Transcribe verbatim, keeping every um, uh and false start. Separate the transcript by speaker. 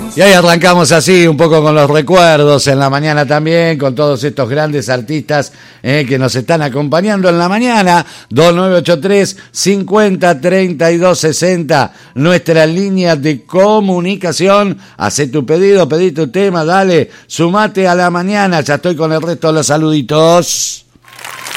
Speaker 1: Y ahí arrancamos así, un poco con los recuerdos en la mañana también, con todos estos grandes artistas eh, que nos están acompañando en la mañana. Dos nueve ocho tres, cincuenta, treinta y dos sesenta, nuestra línea de comunicación. Hacé tu pedido, pedí tu tema, dale, sumate a la mañana. Ya estoy con el resto de los saluditos.